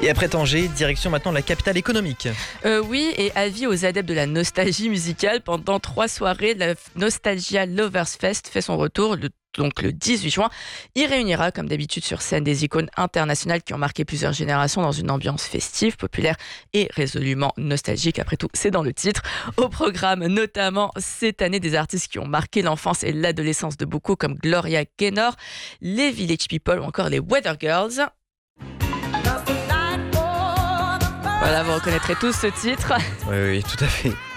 Et après Tanger, direction maintenant la capitale économique. Oui, et avis aux adeptes de la nostalgie musicale, pendant 3 soirées, la Nostalgia Lovers Fest fait son retour donc le 18 juin. Il réunira, comme d'habitude sur scène, des icônes internationales qui ont marqué plusieurs générations dans une ambiance festive, populaire et résolument nostalgique. Après tout, c'est dans le titre. Au programme, notamment cette année, des artistes qui ont marqué l'enfance et l'adolescence de beaucoup, comme Gloria Gaynor, les Village People ou encore les Weather Girls. Voilà, vous reconnaîtrez tous ce titre. Oui, tout à fait.